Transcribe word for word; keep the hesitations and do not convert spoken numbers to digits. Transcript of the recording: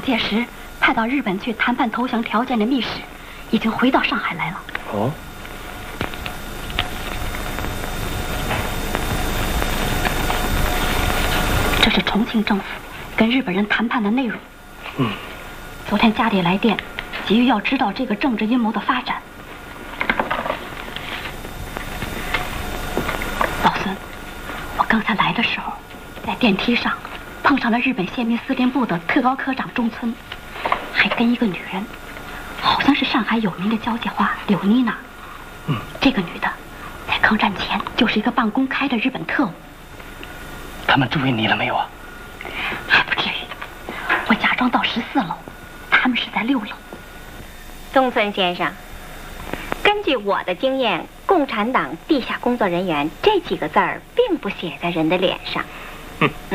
介石派到日本去谈判投降条件的密使，已经回到上海来了。 哦。 这是重庆政府跟日本人谈判的内容。 嗯。 昨天家里来电，急于要知道这个政治阴谋的发展。老孙，我刚才来的时候，在电梯上碰上了日本宪兵司令部的特高科长中村，还跟一个女人，好像是上海有名的交际花柳妮娜。 嗯， 这个女的在抗战前就是一个办公开的日本特务。 他们注意你了没有啊？ 还不至于，我假装到十四楼，他们是在六楼。 东村先生，根据我的经验，共产党地下工作人员这几个字儿并不写在人的脸上。 嗯。